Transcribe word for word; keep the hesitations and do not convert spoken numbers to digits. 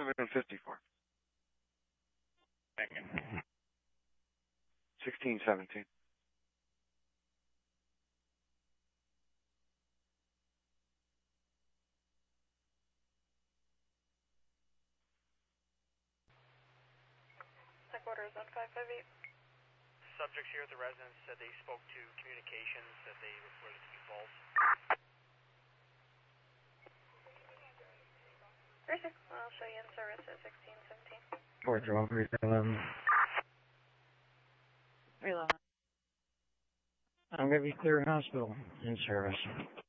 seven fifty-four. Second. sixteen seventeen. Headquarters on five five eight. Subjects here at the residence said they spoke to communications that they reported to be false. Perfect. I'll show you in service at sixteen seventeen. Port twelve, three eleven. three eleven. I'm going to be clearing hospital in service.